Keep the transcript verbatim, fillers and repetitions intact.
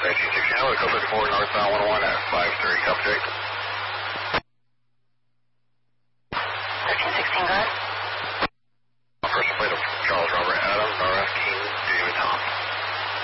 nineteen sixteen, hello, Echo fifty-four, northbound one oh one at five three, copy. thirteen sixteen, go ahead.